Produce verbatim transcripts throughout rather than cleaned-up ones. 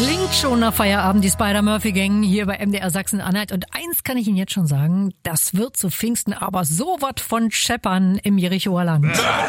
Klingt schon nach Feierabend, die Spider-Murphy-Gang hier bei M D R Sachsen-Anhalt. Und eins kann ich Ihnen jetzt schon sagen, das wird zu Pfingsten aber so was von scheppern im Jerichoer Land.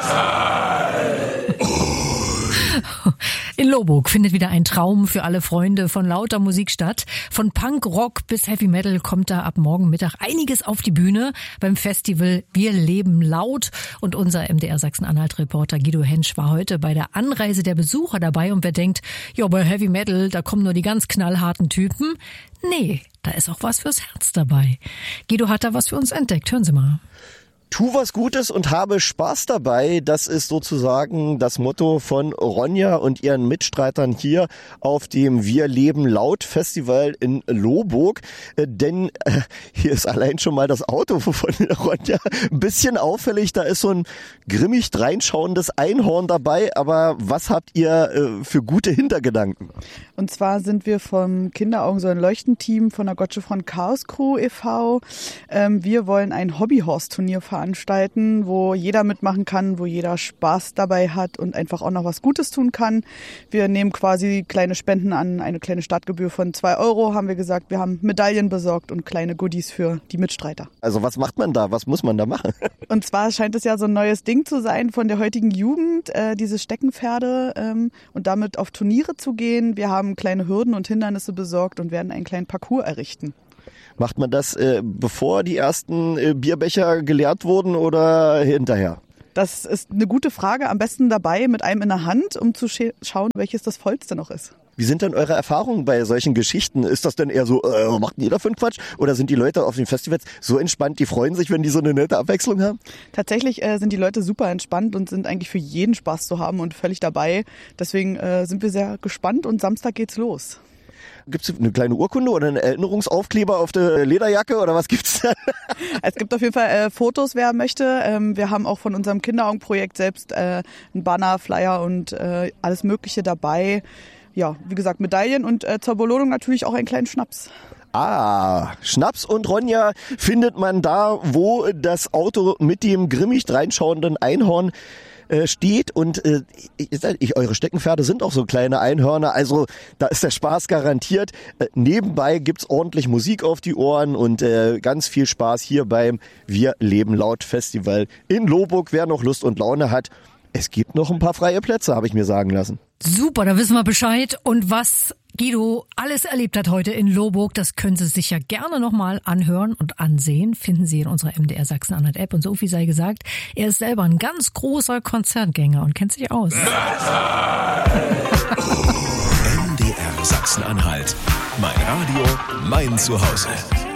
In Lohburg findet wieder ein Traum für alle Freunde von lauter Musik statt. Von Punk, Rock bis Heavy Metal kommt da ab morgen Mittag einiges auf die Bühne beim Festival Wir leben laut. Und unser M D R Sachsen-Anhalt-Reporter Guido Hensch war heute bei der Anreise der Besucher dabei. Und wer denkt, ja, bei Heavy Metal, da kommen nur die ganz knallharten Typen. Nee, da ist auch was fürs Herz dabei. Guido hat da was für uns entdeckt. Hören Sie mal. Tu was Gutes und habe Spaß dabei. Das ist sozusagen das Motto von Ronja und ihren Mitstreitern hier auf dem Wir leben laut Festival in Lohburg. Äh, denn äh, hier ist allein schon mal das Auto von Ronja ein bisschen auffällig. Da ist so ein grimmig dreinschauendes Einhorn dabei. Aber was habt ihr äh, für gute Hintergedanken? Und zwar sind wir vom Kinderaugen so ein Leuchtenteam von der Gottsche von Chaos Crew e V. Ähm, wir wollen ein Hobbyhorse-Turnier veranstalten, wo jeder mitmachen kann, wo jeder Spaß dabei hat und einfach auch noch was Gutes tun kann. Wir nehmen quasi kleine Spenden an, eine kleine Startgebühr von zwei Euro, haben wir gesagt. Wir haben Medaillen besorgt und kleine Goodies für die Mitstreiter. Also was macht man da? Was muss man da machen? Und zwar scheint es ja so ein neues Ding zu sein von der heutigen Jugend, äh, diese Steckenpferde ähm, und damit auf Turniere zu gehen. Wir haben kleine Hürden und Hindernisse besorgt und werden einen kleinen Parcours errichten. Macht man das, äh, bevor die ersten äh, Bierbecher geleert wurden oder hinterher? Das ist eine gute Frage. Am besten dabei mit einem in der Hand, um zu sch- schauen, welches das vollste noch ist. Wie sind denn eure Erfahrungen bei solchen Geschichten? Ist das denn eher so, äh, was macht denn jeder für einen Quatsch? Oder sind die Leute auf den Festivals so entspannt, die freuen sich, wenn die so eine nette Abwechslung haben? Tatsächlich äh, sind die Leute super entspannt und sind eigentlich für jeden Spaß zu haben und völlig dabei. Deswegen äh, sind wir sehr gespannt und Samstag geht's los. Gibt's eine kleine Urkunde oder einen Erinnerungsaufkleber auf der Lederjacke oder was gibt's da? Es gibt auf jeden Fall äh, Fotos, wer möchte. Ähm, wir haben auch von unserem Kinderaugenprojekt selbst äh, einen Banner, Flyer und äh, alles Mögliche dabei. Ja, wie gesagt, Medaillen und äh, zur Belohnung natürlich auch einen kleinen Schnaps. Ah, Schnaps und Ronja findet man da, wo das Auto mit dem grimmig dreinschauenden Einhorn steht und äh, ich, eure Steckenpferde sind auch so kleine Einhörner, also da ist der Spaß garantiert. Äh, nebenbei gibt's ordentlich Musik auf die Ohren und äh, ganz viel Spaß hier beim Wir leben laut Festival in Lohburg. Wer noch Lust und Laune hat, es gibt noch ein paar freie Plätze, habe ich mir sagen lassen. Super, da wissen wir Bescheid. Und was Guido alles erlebt hat heute in Lohburg, das können Sie sich ja gerne nochmal anhören und ansehen. Finden Sie in unserer M D R Sachsen-Anhalt-App. Und so viel sei gesagt, er ist selber ein ganz großer Konzertgänger und kennt sich aus. M D R Sachsen-Anhalt. Mein Radio, mein Zuhause.